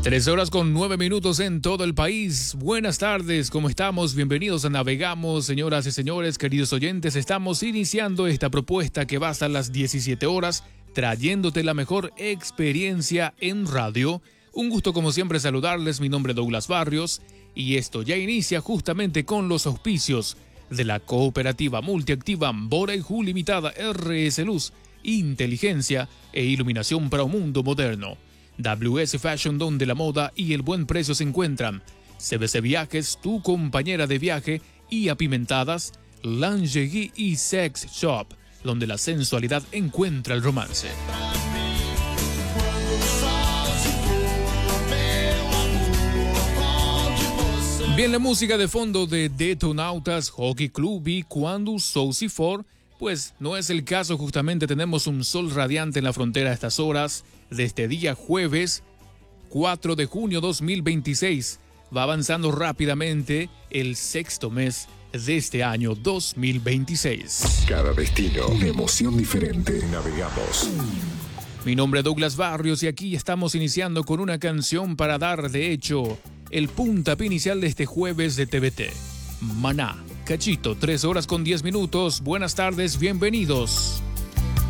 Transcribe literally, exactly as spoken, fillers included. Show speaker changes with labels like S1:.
S1: Tres horas con nueve minutos en todo el país. Buenas tardes, ¿cómo estamos? Bienvenidos a Navegamos, señoras y señores, queridos oyentes. Estamos iniciando esta propuesta que va hasta las diecisiete horas, trayéndote la mejor experiencia en radio. Un gusto como siempre saludarles, mi nombre es Douglas Barrios y esto ya inicia justamente con los auspicios de la cooperativa multiactiva Boreju Limitada R S Luz, inteligencia e iluminación para un mundo moderno. W S Fashion, donde la moda y el buen precio se encuentran. C B C Viajes, tu compañera de viaje, y Apimentadas, Lingerie y Sex Shop, donde la sensualidad encuentra el romance. Bien, la música de fondo de Detonautas, Hockey Club y Quando Sousi For, pues no es el caso. Justamente tenemos un sol radiante en la frontera a estas horas de este día jueves cuatro de junio dos mil veintiséis. Va avanzando rápidamente el sexto mes de este año dos mil veintiséis.
S2: Cada destino, una emoción diferente. Navegamos.
S1: Mi nombre es Douglas Barrios y aquí estamos iniciando con una canción para dar, de hecho, el puntapié inicial de este jueves de T V T. Maná, Cachito, tres horas con diez minutos. Buenas tardes, bienvenidos.